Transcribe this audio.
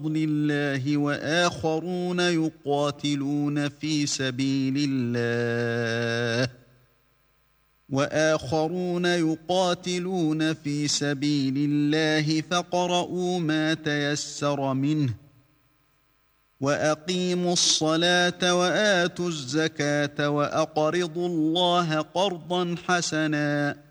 فضل الله وآخرون يقاتلون في سبيل الله فاقرؤوا ما تيسر منه وأقيموا الصلاة وآتوا الزكاة وأقرضوا الله قرضا حسنا